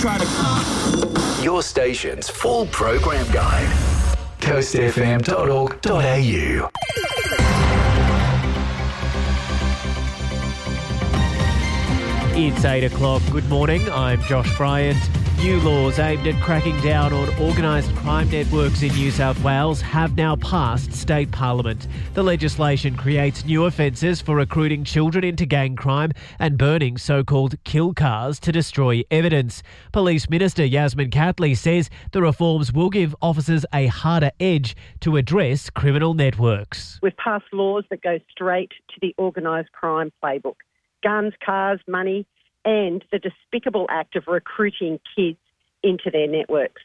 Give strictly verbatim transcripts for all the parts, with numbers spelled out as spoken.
try to... Your station's full program guide. coast f m dot org dot a u. It's eight o'clock. Good morning. I'm Josh Bryant. New laws aimed at cracking down on organised crime networks in New South Wales have now passed state parliament. The legislation creates new offences for recruiting children into gang crime and burning so-called kill cars to destroy evidence. Police Minister Yasmin Catley says the reforms will give officers a harder edge to address criminal networks. We've passed laws that go straight to the organised crime playbook. Guns, cars, money, and the despicable act of recruiting kids into their networks.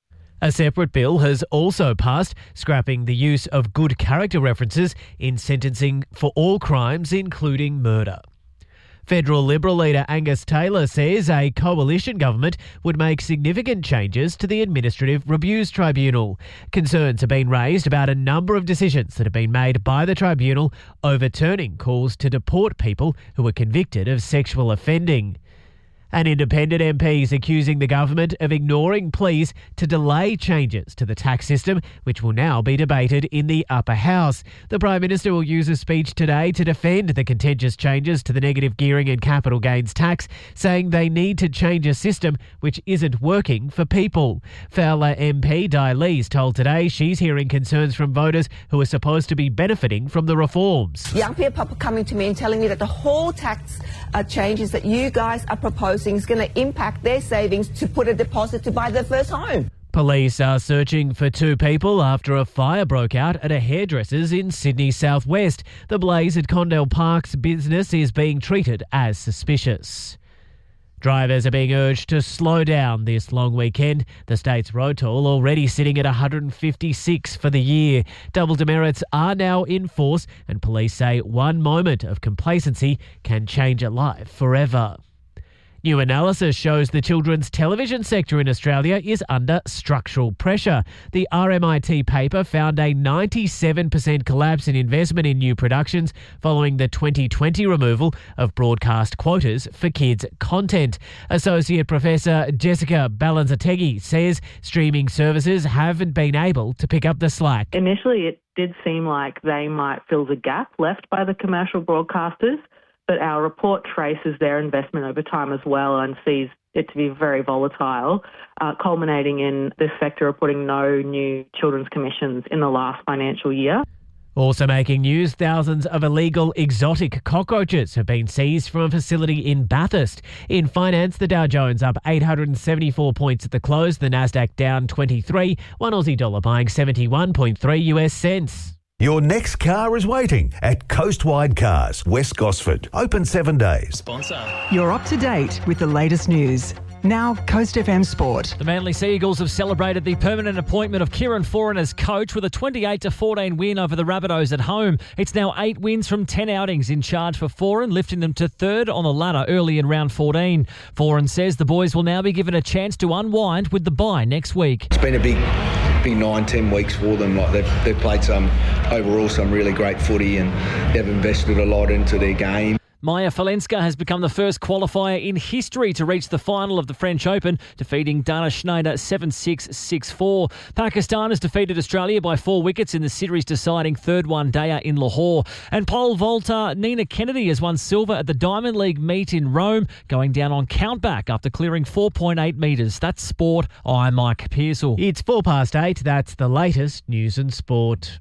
A separate bill has also passed, scrapping the use of good character references in sentencing for all crimes, including murder. Federal Liberal leader Angus Taylor says a coalition government would make significant changes to the Administrative Reviews Tribunal. Concerns have been raised about a number of decisions that have been made by the tribunal overturning calls to deport people who were convicted of sexual offending. An independent M P is accusing the government of ignoring pleas to delay changes to the tax system, which will now be debated in the upper house. The Prime Minister will use a speech today to defend the contentious changes to the negative gearing and capital gains tax, saying they need to change a system which isn't working for people. Fowler M P Di Lees told Today she's hearing concerns from voters who are supposed to be benefiting from the reforms. Young people are coming to me and telling me that the whole tax uh, changes that you guys are proposing is going to impact their savings to put a deposit to buy their first home. Police are searching for two people after a fire broke out at a hairdresser's in Sydney southwest. The blaze at Condell Park's business is being treated as suspicious. Drivers are being urged to slow down this long weekend. The state's road toll already sitting at one hundred fifty-six for the year. Double demerits are now in force, and police say one moment of complacency can change a life forever. New analysis shows the children's television sector in Australia is under structural pressure. The R M I T paper found a ninety-seven percent collapse in investment in new productions following the twenty twenty removal of broadcast quotas for kids' content. Associate Professor Jessica Balanzategui says streaming services haven't been able to pick up the slack. Initially, it did seem like they might fill the gap left by the commercial broadcasters, but our report traces their investment over time as well and sees it to be very volatile, uh, culminating in this sector reporting no new children's commissions in the last financial year. Also making news, thousands of illegal exotic cockroaches have been seized from a facility in Bathurst. In finance, the Dow Jones up eight hundred seventy-four points at the close, the Nasdaq down twenty-three, one Aussie dollar buying seventy-one point three US cents. Your next car is waiting at Coastwide Cars, West Gosford. Open seven days. Sponsor. You're up to date with the latest news. Now, Coast F M Sport. The Manly Sea Eagles have celebrated the permanent appointment of Kieran Foran as coach with a twenty-eight to fourteen win over the Rabbitohs at home. It's now eight wins from ten outings in charge for Foran, lifting them to third on the ladder early in round fourteen. Foran says the boys will now be given a chance to unwind with the bye next week. It's been a big... nine, ten weeks for them. Like they've, they've played some overall some really great footy and they've invested a lot into their game. Maya Falenska has become the first qualifier in history to reach the final of the French Open, defeating Dana Schneider seven six, six four. Pakistan has defeated Australia by four wickets in the series deciding third one-dayer in Lahore. And pole vaulter Nina Kennedy has won silver at the Diamond League meet in Rome, going down on countback after clearing four point eight metres. That's sport. I'm Mike Pearsall. It's four past eight. That's the latest news and sport.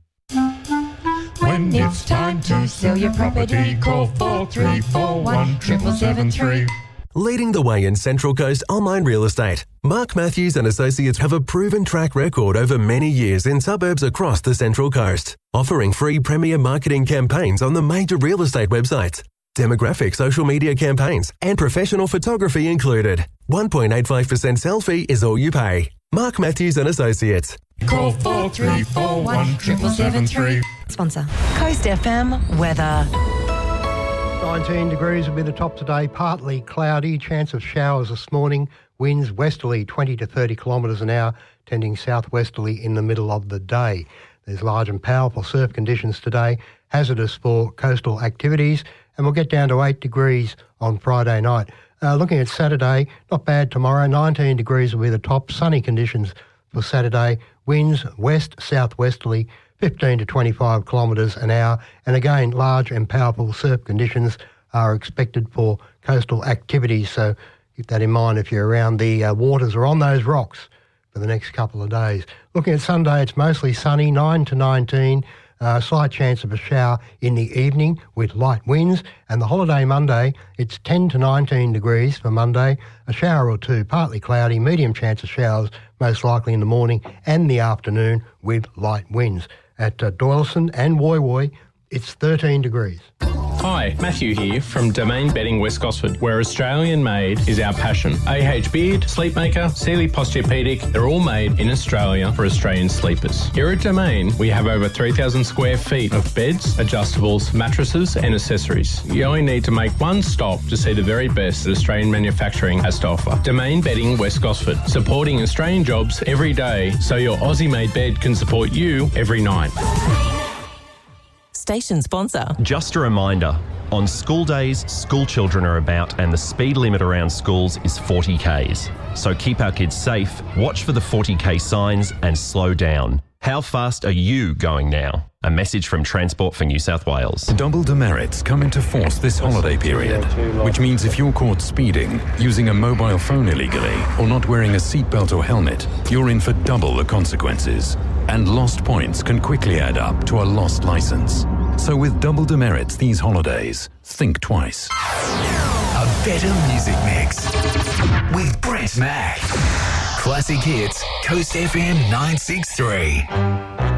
When it's time to sell your property, call four three four one, seven seven three. Leading the way in Central Coast online real estate, Mark Matthews and Associates have a proven track record over many years in suburbs across the Central Coast, offering free premier marketing campaigns on the major real estate websites, demographic social media campaigns, and professional photography included. one point eight five percent sell fee is all you pay. Mark Matthews and Associates. Call four three four one, seven seven three. Sponsor. Coast F M weather. nineteen degrees will be the top today, partly cloudy, chance of showers this morning, winds westerly twenty to thirty kilometres an hour, tending southwesterly in the middle of the day. There's large and powerful surf conditions today, hazardous for coastal activities, and we'll get down to eight degrees on Friday night. Uh, looking at Saturday, not bad tomorrow. nineteen degrees will be the top. Sunny conditions for Saturday. Winds west, southwesterly, fifteen to twenty-five kilometres an hour. And again, large and powerful surf conditions are expected for coastal activities. So keep that in mind if you're around the uh, waters or on those rocks for the next couple of days. Looking at Sunday, it's mostly sunny, nine to nineteen. Uh, slight chance of a shower in the evening with light winds. And the holiday Monday, it's ten to nineteen degrees for Monday. A shower or two, partly cloudy, medium chance of showers, most likely in the morning and the afternoon with light winds. At uh, Doyleson and Woy Woy, it's thirteen degrees. Hi, Matthew here from Domain Bedding West Gosford, where Australian made is our passion. A H Beard, Sleepmaker, Sealy Posturepedic, they're all made in Australia for Australian sleepers. Here at Domain, we have over three thousand square feet of beds, adjustables, mattresses and accessories. You only need to make one stop to see the very best that Australian manufacturing has to offer. Domain Bedding West Gosford, supporting Australian jobs every day so your Aussie-made bed can support you every night. Station sponsor. Just a reminder, on school days, school children are about and the speed limit around schools is forty kays. So keep our kids safe, watch for the forty k signs and slow down. How fast are you going now? A message from Transport for New South Wales. Double demerits come into force this holiday period, which means if you're caught speeding, using a mobile phone illegally, or not wearing a seatbelt or helmet, you're in for double the consequences. And lost points can quickly add up to a lost licence. So with double demerits these holidays, think twice. A better music mix with Brett Mack. Classic hits, Coast F M nine six three.